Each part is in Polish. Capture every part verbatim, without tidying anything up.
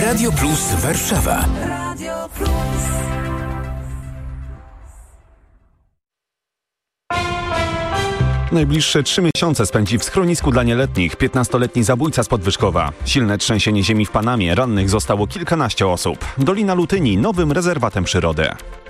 Radio Plus Warszawa. Radio Plus. Najbliższe trzy miesiące spędzi w schronisku dla nieletnich piętnastoletni zabójca z Podwyżkowa. Silne trzęsienie ziemi w Panamie, rannych zostało kilkanaście osób. Dolina Lutyni nowym rezerwatem przyrody.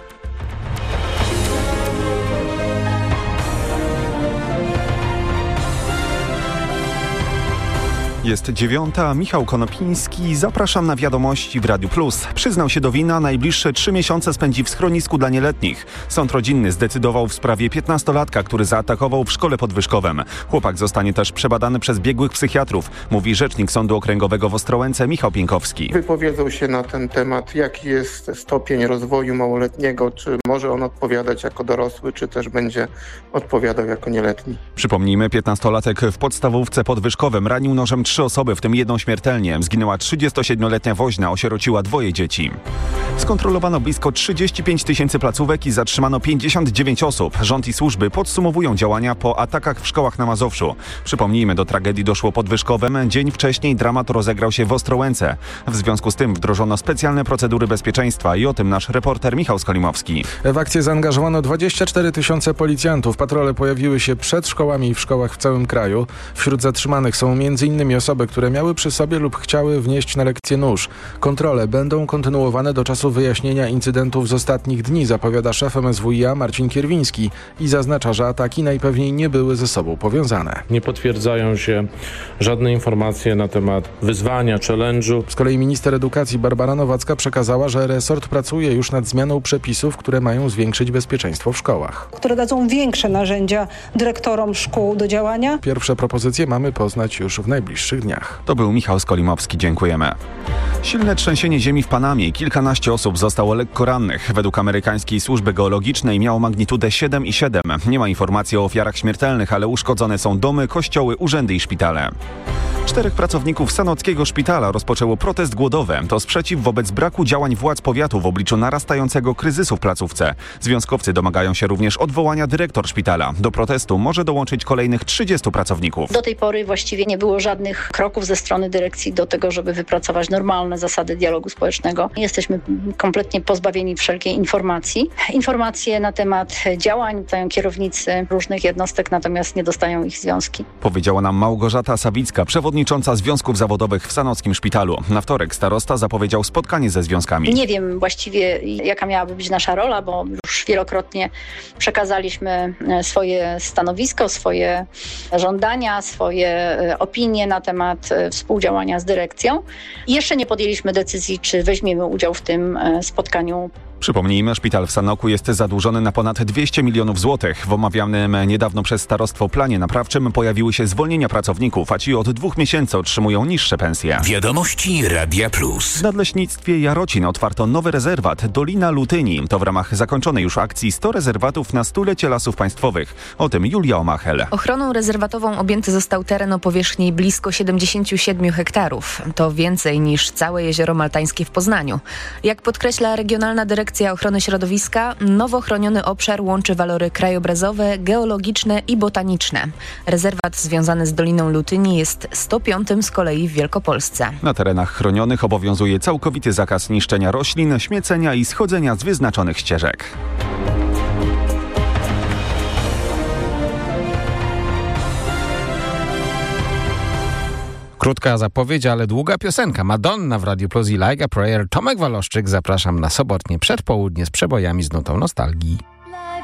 Jest dziewiąta, Michał Konopiński, zapraszam na wiadomości w Radiu Plus. Przyznał się do wina, najbliższe trzy miesiące spędzi w schronisku dla nieletnich. Sąd rodzinny zdecydował w sprawie piętnastolatka, który zaatakował w szkole podwyżkowym. Chłopak zostanie też przebadany przez biegłych psychiatrów, mówi rzecznik Sądu Okręgowego w Ostrołęce Michał Pienkowski. Wypowiedzą się na ten temat, jaki jest stopień rozwoju małoletniego, czy może on odpowiadać jako dorosły, czy też będzie odpowiadał jako nieletni. Przypomnijmy, piętnastolatek w podstawówce podwyżkowym ranił nożem trzy osoby, w tym jedną śmiertelnie. Zginęła trzydziestosiedmioletnia woźna, osierociła dwoje dzieci. Skontrolowano blisko trzydzieści pięć tysięcy placówek i zatrzymano pięćdziesiąt dziewięć osób. Rząd i służby podsumowują działania po atakach w szkołach na Mazowszu. Przypomnijmy, do tragedii doszło podwyżkowym. Dzień wcześniej dramat rozegrał się w Ostrołęce. W związku z tym wdrożono specjalne procedury bezpieczeństwa i o tym nasz reporter Michał Skolimowski. W akcję zaangażowano dwadzieścia cztery tysiące policjantów. Patrole pojawiły się przed szkołami i w szkołach w całym kraju. Wśród zatrzymanych są między innymi osoby, które miały przy sobie lub chciały wnieść na lekcję nóż. Kontrole będą kontynuowane do czasu wyjaśnienia incydentów z ostatnich dni, zapowiada szef M S W i A Marcin Kierwiński i zaznacza, że ataki najpewniej nie były ze sobą powiązane. Nie potwierdzają się żadne informacje na temat wyzwania, challenge'u. Z kolei minister edukacji Barbara Nowacka przekazała, że resort pracuje już nad zmianą przepisów, które mają zwiększyć bezpieczeństwo w szkołach. Które dadzą większe narzędzia dyrektorom szkół do działania. Pierwsze propozycje mamy poznać już w najbliższych dniach. To był Michał Skolimowski, dziękujemy. Silne trzęsienie ziemi w Panamie i kilkanaście osób zostało lekko rannych. Według amerykańskiej służby geologicznej miało magnitudę siedem i siedem. Nie ma informacji o ofiarach śmiertelnych, ale uszkodzone są domy, kościoły, urzędy i szpitale. Czterech pracowników sanockiego szpitala rozpoczęło protest głodowy. To sprzeciw wobec braku działań władz powiatu w obliczu narastającego kryzysu w placówce. Związkowcy domagają się również odwołania dyrektor szpitala. Do protestu może dołączyć kolejnych trzydziestu pracowników. Do tej pory właściwie nie było żadnych kroków ze strony dyrekcji do tego, żeby wypracować normalne zasady dialogu społecznego. Jesteśmy kompletnie pozbawieni wszelkiej informacji. Informacje na temat działań dają kierownicy różnych jednostek, natomiast nie dostają ich związki. Powiedziała nam Małgorzata Sawicka, przewodnicząca związków zawodowych w sanockim szpitalu. Na wtorek starosta zapowiedział spotkanie ze związkami. Nie wiem właściwie, jaka miałaby być nasza rola, bo już wielokrotnie przekazaliśmy swoje stanowisko, swoje żądania, swoje opinie na temat współdziałania z dyrekcją. I jeszcze nie podjęliśmy decyzji, czy weźmiemy udział w tym spotkaniu. Przypomnijmy, szpital w Sanoku jest zadłużony na ponad dwieście milionów złotych. W omawianym niedawno przez starostwo planie naprawczym pojawiły się zwolnienia pracowników, a ci od dwóch miesięcy otrzymują niższe pensje. Wiadomości Radia Plus. W Nadleśnictwie Jarocin otwarto nowy rezerwat Dolina Lutyni. To w ramach zakończonej już akcji sto rezerwatów na stulecie lasów państwowych. O tym Julia Omachel. Ochroną rezerwatową objęty został teren o powierzchni blisko siedemdziesiąt siedem hektarów. To więcej niż całe Jezioro Maltańskie w Poznaniu. Jak podkreśla Regionalna Dyrekcja Ochrony Środowiska, nowo chroniony obszar łączy walory krajobrazowe, geologiczne i botaniczne. Rezerwat związany z Doliną Lutyni jest sto piątym z kolei w Wielkopolsce. Na terenach chronionych obowiązuje całkowity zakaz niszczenia roślin, śmiecenia i schodzenia z wyznaczonych ścieżek. Krótka zapowiedź, ale długa piosenka. Madonna w Radiu Plus i Like a Prayer. Tomek Waloszczyk, zapraszam na sobotnie przedpołudnie z przebojami z nutą nostalgii.